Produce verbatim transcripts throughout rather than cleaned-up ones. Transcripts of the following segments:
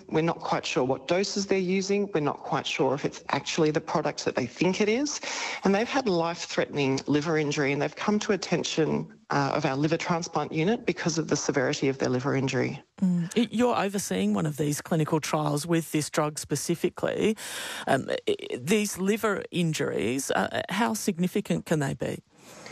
We're not quite sure what doses they're using. We're not quite sure if it's actually the product that they think it is. And they've had life-threatening liver injury, and they've come to attention uh, of our liver transplant unit because of the severity of their liver injury. Mm. You're overseeing one of these clinical trials with this drug specifically. Um, these liver injuries, uh, how significant can they be?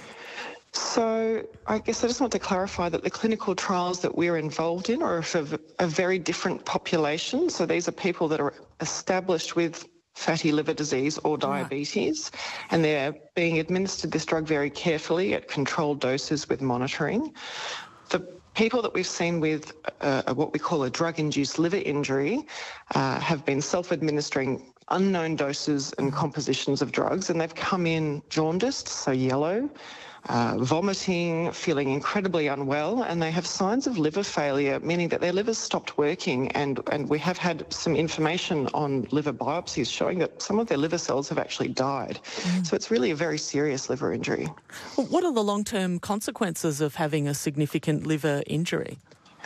So I guess I just want to clarify that the clinical trials that we're involved in are of a very different population. So these are people that are established with fatty liver disease or diabetes, right. And they're being administered this drug very carefully at controlled doses with monitoring. The people that we've seen with uh, what we call a drug-induced liver injury uh, have been self-administering unknown doses and compositions of drugs, and they've come in jaundiced, so yellow, uh, vomiting, feeling incredibly unwell, and they have signs of liver failure, meaning that their livers stopped working, and, and we have had some information on liver biopsies showing that some of their liver cells have actually died. Mm. So it's really a very serious liver injury. Well, what are the long-term consequences of having a significant liver injury?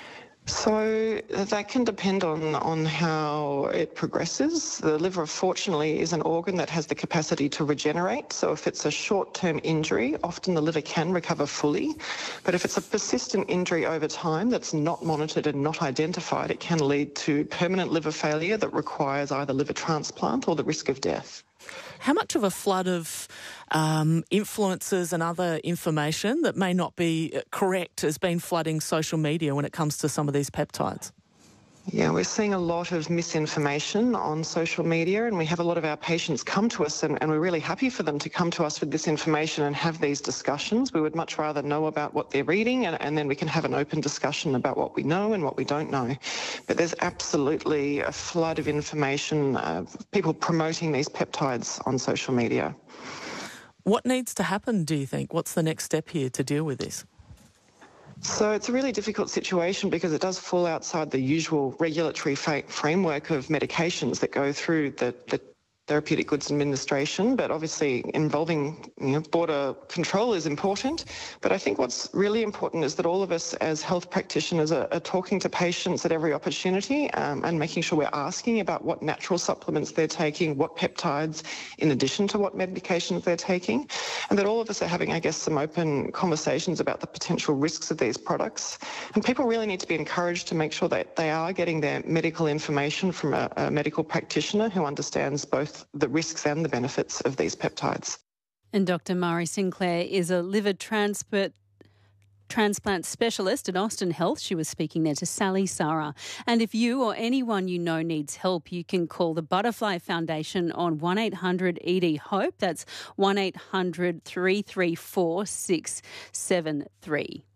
So that can depend on, on how it progresses. The liver, fortunately, is an organ that has the capacity to regenerate. So if it's a short-term injury, often the liver can recover fully. But if it's a persistent injury over time that's not monitored and not identified, it can lead to permanent liver failure that requires either liver transplant or the risk of death. How much of a flood of um, influences and other information that may not be correct has been flooding social media when it comes to some of these peptides? Yeah, we're seeing a lot of misinformation on social media, and we have a lot of our patients come to us, and, and we're really happy for them to come to us with this information and have these discussions. We would much rather know about what they're reading, and, and then we can have an open discussion about what we know and what we don't know. But there's absolutely a flood of information, uh, people promoting these peptides on social media. What needs to happen, do you think? What's the next step here to deal with this? So it's a really difficult situation because it does fall outside the usual regulatory fa- framework of medications that go through the, the Therapeutic Goods Administration, but obviously involving you know, border control is important. But I think what's really important is that all of us as health practitioners are, are talking to patients at every opportunity um, and making sure we're asking about what natural supplements they're taking, what peptides, in addition to what medications they're taking, and that all of us are having, I guess, some open conversations about the potential risks of these products. And people really need to be encouraged to make sure that they are getting their medical information from a, a medical practitioner who understands both the risks and the benefits of these peptides. And Doctor Mari Sinclair is a liver transplant transplant specialist at Austin Health. She was speaking there to Sally Sarah. And if you or anyone you know needs help, you can call the Butterfly Foundation on one eight hundred E D HOPE. That's one eight hundred three three four six seven three.